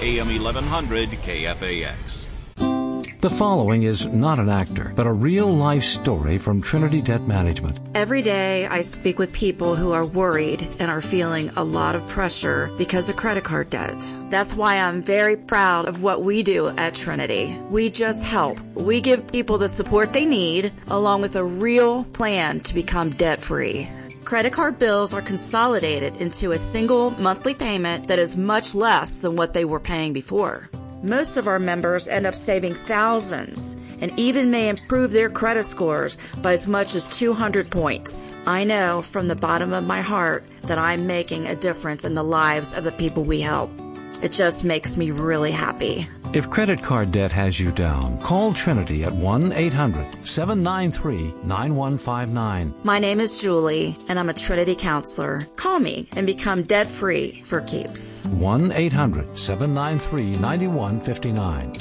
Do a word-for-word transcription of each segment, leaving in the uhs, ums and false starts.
A M eleven hundred K F A X. The following is not an actor, but a real-life story from Trinity Debt Management. Every day I speak with people who are worried and are feeling a lot of pressure because of credit card debt. That's why I'm very proud of what we do at Trinity. We just help. We give people the support they need, along with a real plan to become debt-free. Credit card bills are consolidated into a single monthly payment that is much less than what they were paying before. Most of our members end up saving thousands and even may improve their credit scores by as much as two hundred points. I know from the bottom of my heart that I'm making a difference in the lives of the people we help. It just makes me really happy. If credit card debt has you down, call Trinity at one eight hundred seven nine three nine one five nine. My name is Julie, and I'm a Trinity counselor. Call me and become debt-free for keeps. one eight hundred seven nine three nine one five nine.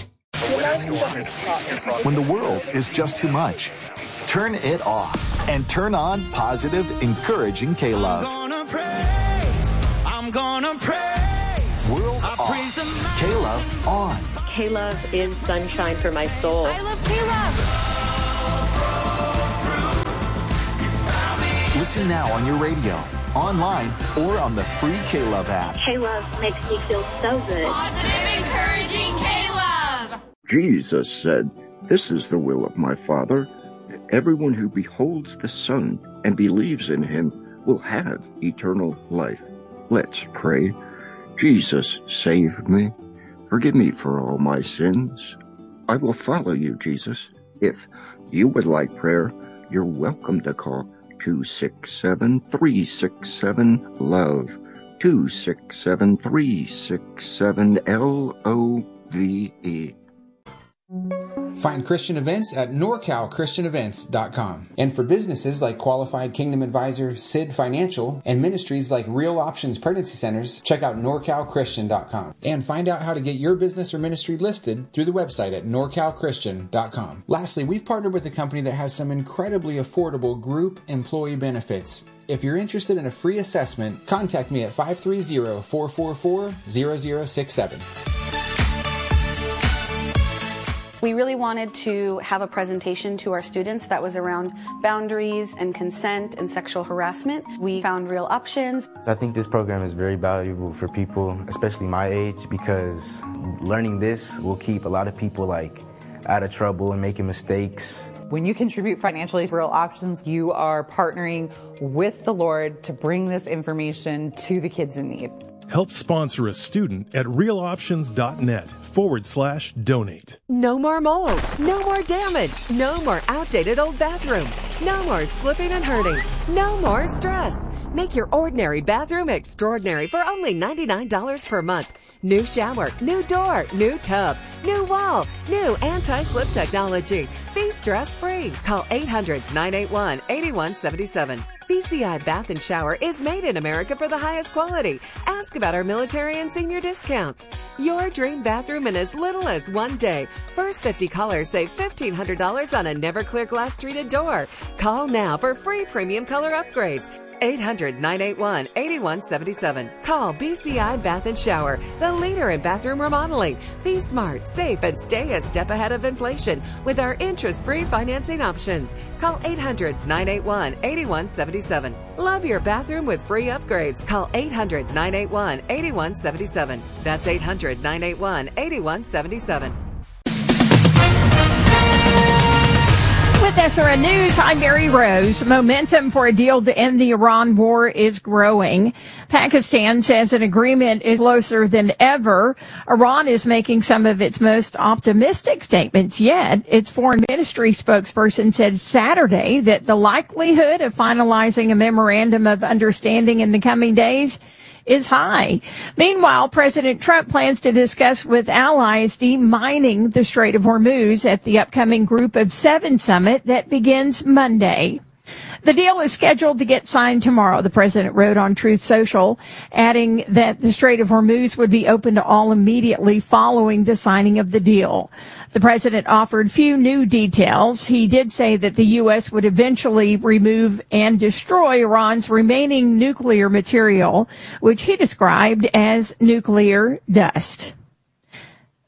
When the world is just too much, turn it off and turn on positive, encouraging K-Love. I'm gonna praise, I'm gonna praise. World I off, K-Love on. K-Love is sunshine for my soul. I love K-Love. Listen now on your radio, online, or on the free K-Love app. K-Love makes me feel so good. Positive, encouraging K-Love. Jesus said, "This is the will of my Father, that everyone who beholds the Son and believes in him will have eternal life." Let's pray. Jesus, save me. Forgive me for all my sins. I will follow you, Jesus. If you would like prayer, you're welcome to call two six seven, three six seven, LOVE, two six seven, three six seven, L O V E. Find Christian events at nor cal christian events dot com. And for businesses like Qualified Kingdom Advisor, S I D Financial, and ministries like Real Options Pregnancy Centers, check out nor cal christian dot com. And find out how to get your business or ministry listed through the website at nor cal christian dot com. Lastly, we've partnered with a company that has some incredibly affordable group employee benefits. If you're interested in a free assessment, contact me at five three zero, four four four, zero zero six seven. We really wanted to have a presentation to our students that was around boundaries and consent and sexual harassment. We found Real Options. I think this program is very valuable for people, especially my age, because learning this will keep a lot of people like out of trouble and making mistakes. When you contribute financially to Real Options, you are partnering with the Lord to bring this information to the kids in need. Help sponsor a student at realoptions.net forward slash donate. No more mold. No more damage. No more outdated old bathroom. No more slipping and hurting. No more stress. Make your ordinary bathroom extraordinary for only ninety-nine dollars per month. New shower, new door, new tub, new wall, new anti-slip technology. Be stress-free. Call eight hundred, nine eight one, eight one seven seven. B C I Bath and Shower is made in America for the highest quality. Ask about our military and senior discounts. Your dream bathroom in as little as one day. First fifty callers save fifteen hundred dollars on a never clear glass treated door. Call now for free premium color upgrades. eight hundred, nine eight one, eight one seven seven. Call B C I Bath and Shower, the leader in bathroom remodeling. Be smart, safe, and stay a step ahead of inflation with our interest-free financing options. Call eight hundred, nine eight one, eight one seven seven. Love your bathroom with free upgrades. Call eight hundred, nine eight one, eight one seven seven. That's eight hundred, nine eight one, eight one seven seven. With S R N News, I'm Mary Rose. Momentum for a deal to end the Iran war is growing. Pakistan says an agreement is closer than ever. Iran is making some of its most optimistic statements yet. Its foreign ministry spokesperson said Saturday that the likelihood of finalizing a memorandum of understanding in the coming days is high. Meanwhile, President Trump plans to discuss with allies demining the Strait of Hormuz at the upcoming Group of Seven summit that begins Monday. The deal is scheduled to get signed tomorrow, the president wrote on Truth Social, adding that the Strait of Hormuz would be open to all immediately following the signing of the deal. The president offered few new details. He did say that the U S would eventually remove and destroy Iran's remaining nuclear material, which he described as nuclear dust.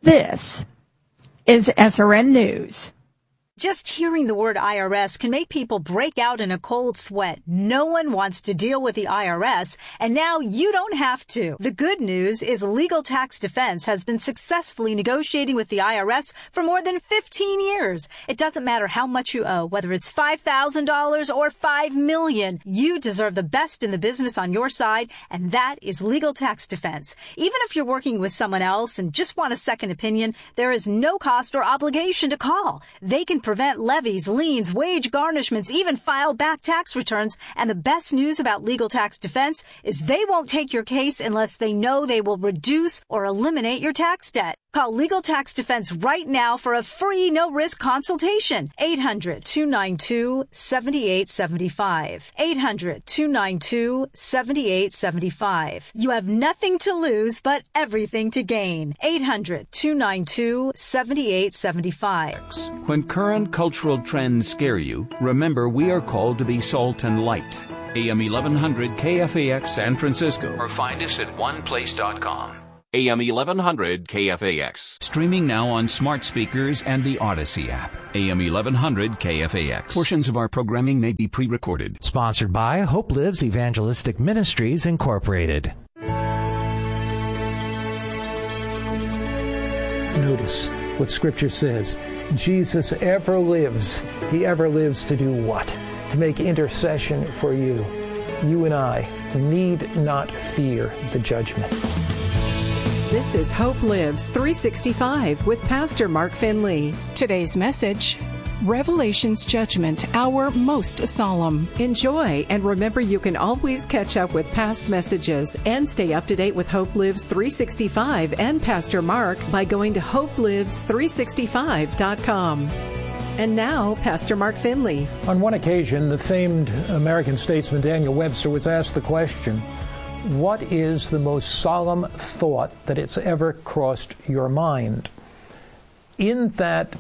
This is S R N News. Just hearing the word I R S can make people break out in a cold sweat. No one wants to deal with the I R S, and now you don't have to. The good news is Legal Tax Defense has been successfully negotiating with the I R S for more than fifteen years. It doesn't matter how much you owe, whether it's five thousand dollars or five million dollars. You deserve the best in the business on your side, and that is Legal Tax Defense. Even if you're working with someone else and just want a second opinion, there is no cost or obligation to call. They can prevent levies, liens, wage garnishments, even file back tax returns. And the best news about Legal Tax Defense is they won't take your case unless they know they will reduce or eliminate your tax debt. Call Legal Tax Defense right now for a free no-risk consultation. eight hundred, two nine two, seven eight seven five. eight hundred, two nine two, seven eight seven five. You have nothing to lose but everything to gain. eight hundred, two nine two, seven eight seven five. When current cultural trends scare you, remember we are called to be salt and light. A M eleven hundred K F A X San Francisco, or find us at one place dot com. A M eleven hundred K F A X. Streaming now on smart speakers and the Odyssey app. A M eleven hundred K F A X. Portions of our programming may be pre-recorded. Sponsored by Hope Lives Evangelistic Ministries, Incorporated. Notice what Scripture says. Jesus ever lives. He ever lives to do what? To make intercession for you. You and I need not fear the judgment. This is Hope Lives three sixty-five with Pastor Mark Finley. Today's message, Revelation's Judgment, our most solemn. Enjoy, and remember you can always catch up with past messages and stay up to date with Hope Lives three sixty-five and Pastor Mark by going to hope lives three sixty-five dot com. And now, Pastor Mark Finley. On one occasion, the famed American statesman Daniel Webster was asked the question, what is the most solemn thought that it's ever crossed your mind? In that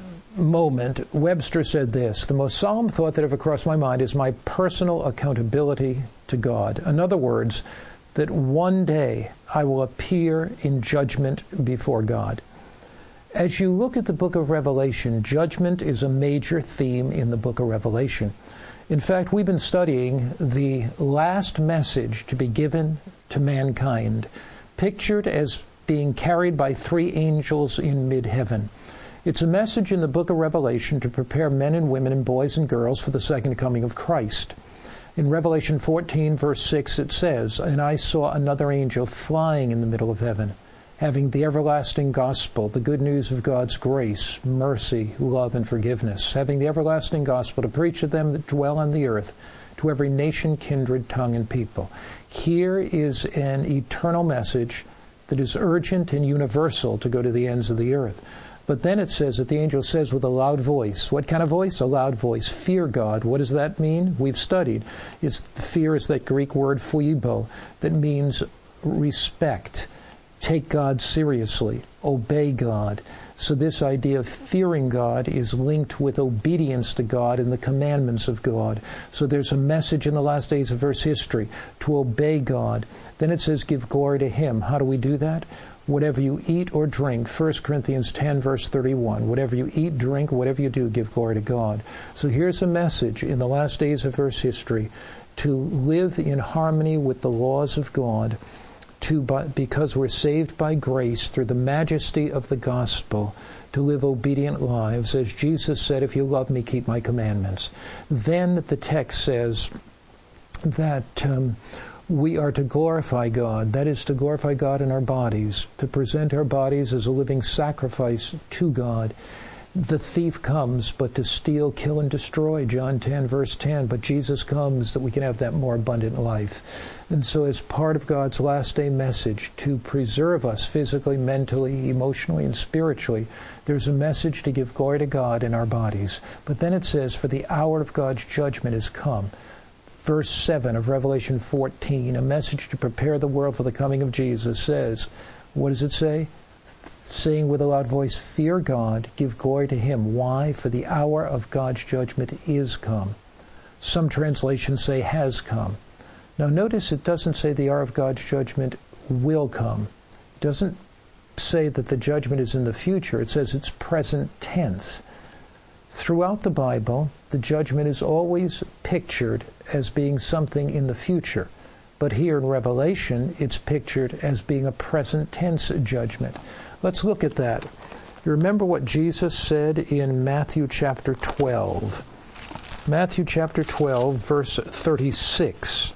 moment, Webster said this, the most solemn thought that ever crossed my mind is my personal accountability to God. In other words, that one day I will appear in judgment before God. As you look at the book of Revelation, judgment is a major theme in the book of Revelation. In fact, we've been studying the last message to be given to mankind, pictured as being carried by three angels in mid-heaven. It's a message in the book of Revelation to prepare men and women and boys and girls for the second coming of Christ. In Revelation fourteen, verse six, it says, and I saw another angel flying in the middle of heaven, having the everlasting gospel, the good news of God's grace, mercy, love, and forgiveness, having the everlasting gospel to preach to them that dwell on the earth, to every nation, kindred, tongue, and people. Here is an eternal message that is urgent and universal to go to the ends of the earth. But then it says that the angel says with a loud voice, what kind of voice? A loud voice. Fear God. What does that mean? We've studied. It's fear is that Greek word pheubo that means respect. Take God seriously, obey God. So this idea of fearing God is linked with obedience to God and the commandments of God. So there's a message in the last days of verse history to obey God. Then it says give glory to Him. How do we do that? Whatever you eat or drink, First Corinthians ten, verse thirty-one, whatever you eat, drink, whatever you do, give glory to God. So here's a message in the last days of verse history to live in harmony with the laws of God, to because we're saved by grace through the majesty of the gospel, to live obedient lives. As Jesus said, if you love me, keep my commandments. Then the text says that um, we are to glorify God. That is to glorify God in our bodies, to present our bodies as a living sacrifice to God. The thief comes but to steal, kill, and destroy, John ten, verse ten. But Jesus comes that we can have that more abundant life. And so as part of God's last day message to preserve us physically, mentally, emotionally, and spiritually, there's a message to give glory to God in our bodies. But then it says, for the hour of God's judgment has come. Verse seven of Revelation fourteen, a message to prepare the world for the coming of Jesus, says, what does it say? Saying with a loud voice, fear God, give glory to Him. Why? For the hour of God's judgment is come. Some translations say has come. Now notice it doesn't say the hour of God's judgment will come. It doesn't say that the judgment is in the future. It says it's present tense. Throughout the Bible, the judgment is always pictured as being something in the future. But here in Revelation, it's pictured as being a present tense judgment. Let's look at that. You remember what Jesus said in Matthew chapter twelve. Matthew chapter twelve, verse thirty-six.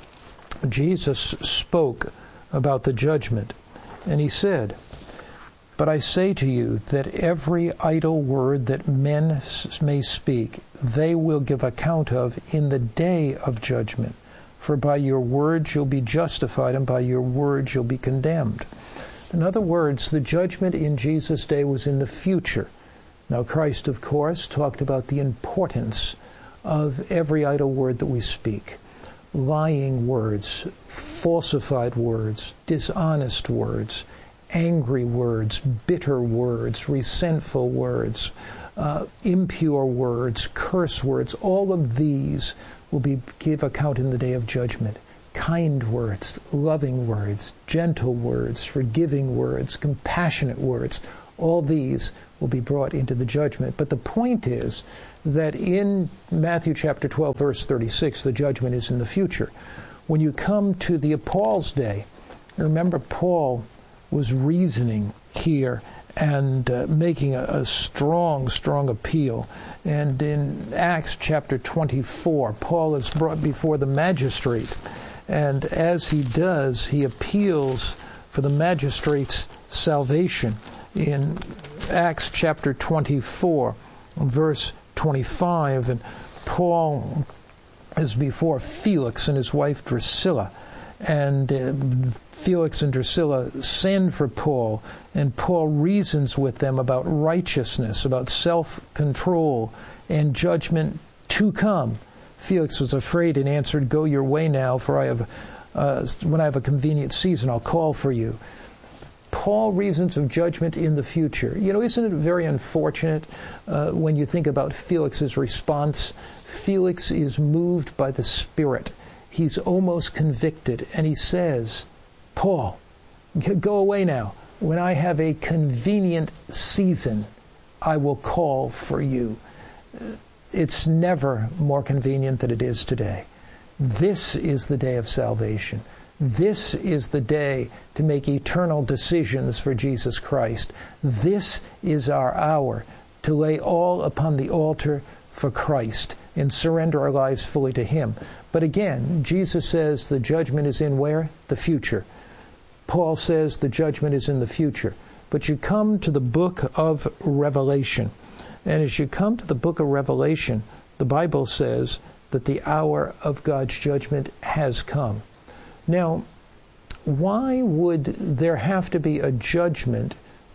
Jesus spoke about the judgment, and he said, "But I say to you that every idle word that men may speak, they will give account of in the day of judgment. For by your words you'll be justified, and by your words you'll be condemned." In other words, the judgment in Jesus' day was in the future. Now, Christ, of course, talked about the importance of every idle word that we speak. Lying words, falsified words, dishonest words, angry words, bitter words, resentful words, uh, impure words, curse words. All of these will be give account in the day of judgment. Kind words, loving words, gentle words, forgiving words, compassionate words, all these will be brought into the judgment. But the point is that in Matthew chapter twelve, verse thirty-six, the judgment is in the future. When you come to the Paul's day, remember Paul was reasoning here and uh, making a, a strong, strong appeal. And in Acts chapter twenty-four, Paul is brought before the magistrate. And as he does, he appeals for the magistrate's salvation. In Acts chapter twenty-four, verse twenty-five, and Paul is before Felix and his wife Drusilla. And uh, Felix and Drusilla send for Paul, and Paul reasons with them about righteousness, about self-control, and judgment to come. Felix was afraid and answered, "Go your way now, for I have, uh, when I have a convenient season, I'll call for you." Paul reasons of judgment in the future. You know, isn't it very unfortunate uh, when you think about Felix's response? Felix is moved by the Spirit. He's almost convicted, and he says, "Paul, go away now. When I have a convenient season, I will call for you." It's never more convenient than it is today. This is the day of salvation. This is the day to make eternal decisions for Jesus Christ. This is our hour to lay all upon the altar for Christ and surrender our lives fully to Him. But again, Jesus says the judgment is in where? The future. Paul says the judgment is in the future. But you come to the book of Revelation. And as you come to the book of Revelation, the Bible says that the hour of God's judgment has come. Now, why would there have to be a judgment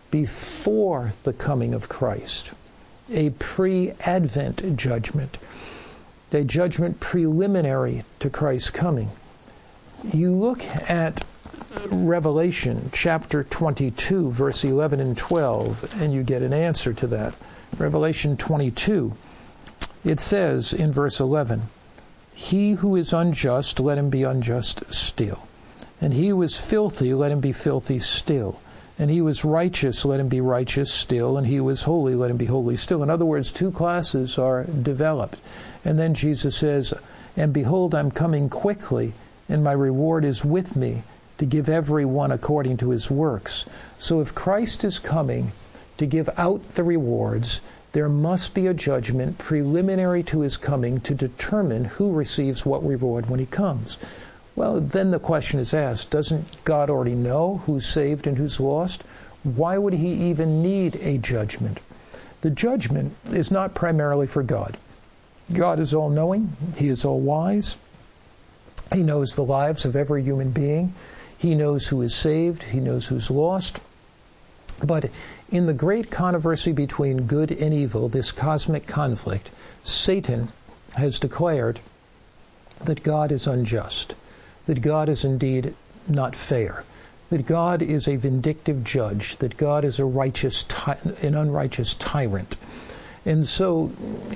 before the coming of Christ? A pre-Advent judgment. A judgment preliminary to Christ's coming. You look at Revelation chapter twenty-two, verse eleven and twelve, and you get an answer to that. Revelation twenty-two, it says in verse eleven, "He who is unjust, let him be unjust still. And he who is filthy, let him be filthy still. And he who is righteous, let him be righteous still. And he who is holy, let him be holy still." In other words, two classes are developed. And then Jesus says, "And behold, I'm coming quickly, and my reward is with me, to give every one according to his works." So if Christ is coming to give out the rewards, there must be a judgment preliminary to his coming to determine who receives what reward when he comes. Well, then the question is asked, doesn't God already know who's saved and who's lost? Why would he even need a judgment? The judgment is not primarily for God. God is all-knowing. He is all-wise. He knows the lives of every human being. He knows who is saved. He knows who's lost. But in the great controversy between good and evil, this cosmic conflict, Satan has declared that God is unjust, that God is indeed not fair, that God is a vindictive judge, that God is a righteous, ty- an unrighteous tyrant. And so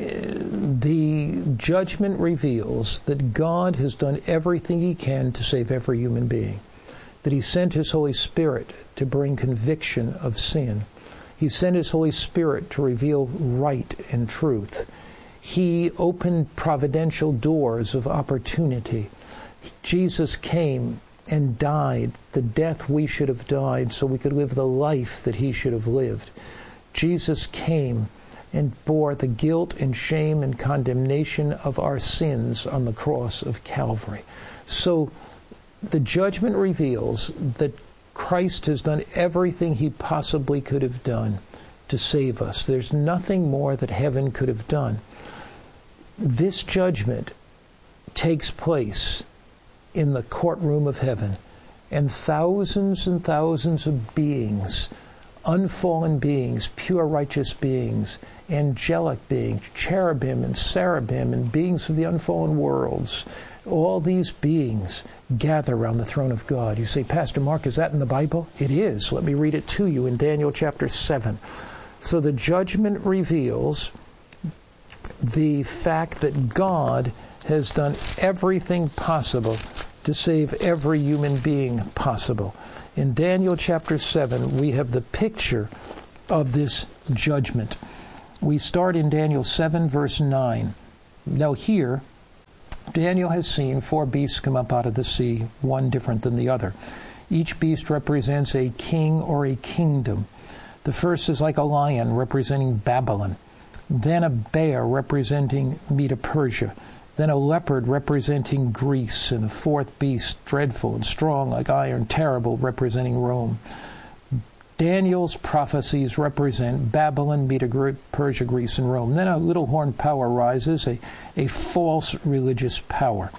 the judgment reveals that God has done everything he can to save every human being. that he sent his Holy Spirit to bring conviction of sin. He sent his Holy Spirit to reveal right and truth. He opened providential doors of opportunity. Jesus came and died the death we should have died so we could live the life that he should have lived. Jesus came and bore the guilt and shame and condemnation of our sins on the cross of Calvary. So the judgment reveals that Christ has done everything he possibly could have done to save us. There's nothing more that heaven could have done. This judgment takes place in the courtroom of heaven, and thousands and thousands of beings, unfallen beings, pure righteous beings, angelic beings, cherubim and seraphim, and beings of the unfallen worlds, all these beings gather around the throne of God. You say, Pastor Mark, is that in the Bible? It is. Let me read it to you in Daniel chapter seven. So the judgment reveals the fact that God has done everything possible to save every human being possible. In Daniel chapter seven, we have the picture of this judgment. We start in Daniel seven, verse nine. Now here, Daniel has seen four beasts come up out of the sea, one different than the other. Each beast represents a king or a kingdom. The first is like a lion, representing Babylon. Then a bear, representing Medo-Persia. Then a leopard, representing Greece. And a fourth beast, dreadful and strong like iron, terrible, representing Rome. Daniel's prophecies represent Babylon, Medo-Persia, Greece, and Rome. Then a little horn power rises, a, a false religious power.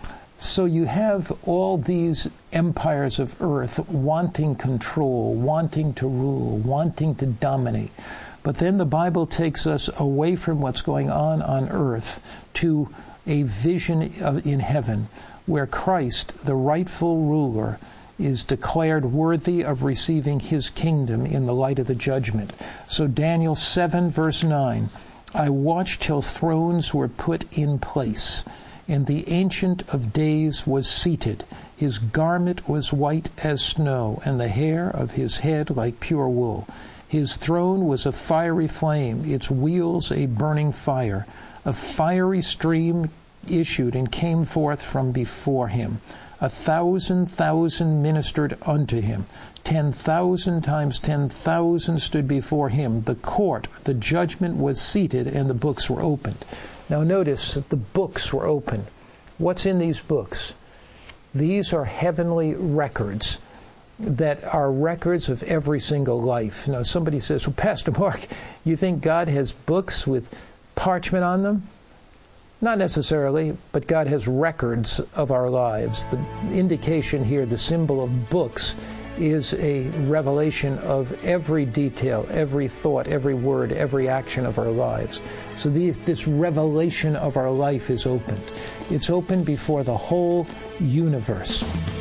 So you have all these empires of earth wanting control, wanting to rule, wanting to dominate. But then the Bible takes us away from what's going on on earth to a vision of, in heaven, where Christ, the rightful ruler, is declared worthy of receiving his kingdom in the light of the judgment. So Daniel seven, verse nine, I watched till thrones were put in place, and the Ancient of Days was seated. His garment was white as snow, and the hair of his head like pure wool. His throne was a fiery flame, its wheels a burning fire. A fiery stream issued and came forth from before him. A thousand thousand ministered unto him. Ten thousand times ten thousand stood before him. The court, the judgment was seated, and the books were opened. Now notice that the books were opened. What's in these books? These are heavenly records that are records of every single life. Now somebody says, well, Pastor Mark, you think God has books with parchment on them? Not necessarily, but God has records of our lives. The indication here, the symbol of books, is a revelation of every detail, every thought, every word, every action of our lives. So these, this revelation of our life is opened. It's opened before the whole universe.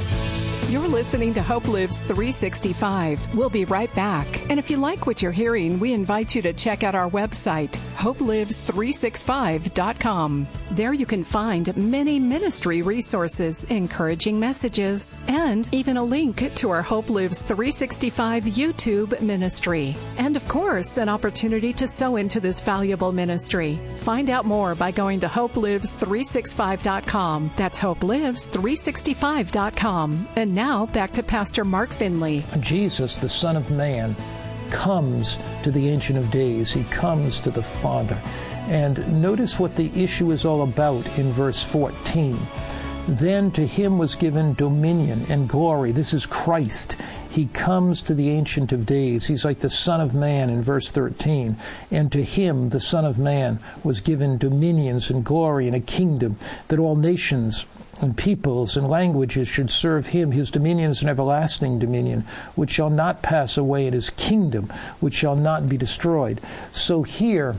You're listening to Hope Lives three sixty-five. We'll be right back. And if you like what you're hearing, we invite you to check out our website, hope lives three sixty-five dot com. There you can find many ministry resources, encouraging messages, and even a link to our Hope Lives three sixty-five YouTube ministry. And of course, an opportunity to sow into this valuable ministry. Find out more by going to hope lives three sixty-five dot com. That's hope lives three sixty-five dot com. And now, back to Pastor Mark Finley. Jesus, the Son of Man, comes to the Ancient of Days. He comes to the Father. And notice what the issue is all about in verse fourteen. Then to him was given dominion and glory. This is Christ. He comes to the Ancient of Days. He's like the Son of Man in verse thirteen. And to him, the Son of Man, was given dominions and glory and a kingdom, that all nations and peoples and languages should serve him. His dominion is an everlasting dominion, which shall not pass away, and his kingdom, which shall not be destroyed. So here,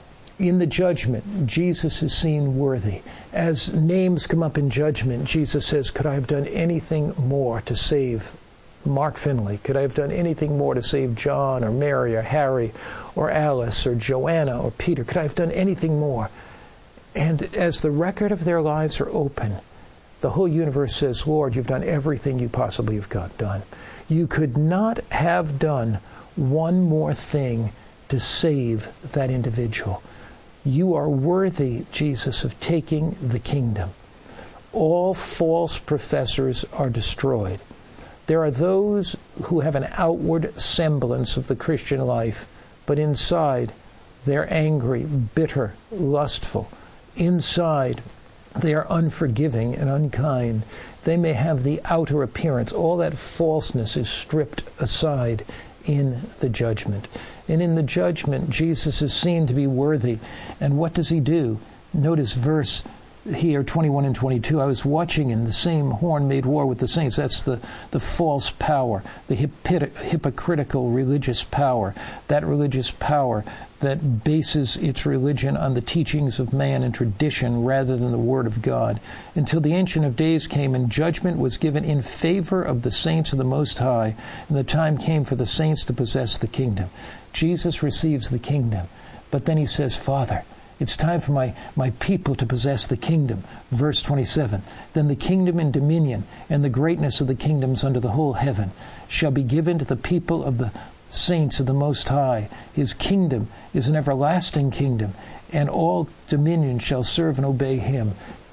in the judgment, Jesus is seen worthy. As names come up in judgment, Jesus says, could I have done anything more to save Mark Finley? Could I have done anything more to save John or Mary or Harry or Alice or Joanna or Peter? Could I have done anything more? And as the record of their lives are open, the whole universe says, Lord, you've done everything you possibly have got done. You could not have done one more thing to save that individual. You are worthy, Jesus, of taking the kingdom. All false professors are destroyed. There are those who have an outward semblance of the Christian life, but inside they're angry, bitter, lustful. Inside they are unforgiving and unkind. They may have the outer appearance. All that falseness is stripped aside in the judgment. And in the judgment, Jesus is seen to be worthy. And what does he do? Notice verse here, twenty-one and twenty-two. I was watching, and the same horn made war with the saints. That's the, the false power, the hypocrit- hypocritical religious power, that religious power that bases its religion on the teachings of man and tradition rather than the Word of God, until the Ancient of Days came and judgment was given in favor of the saints of the Most High, and the time came for the saints to possess the kingdom. Jesus receives the kingdom, but then he says, Father, it's time for my, my people to possess the kingdom. Verse twenty-seven, then the kingdom and dominion and the greatness of the kingdoms under the whole heaven shall be given to the people of the saints of the Most High. His kingdom is an everlasting kingdom, and all dominion shall serve and obey him.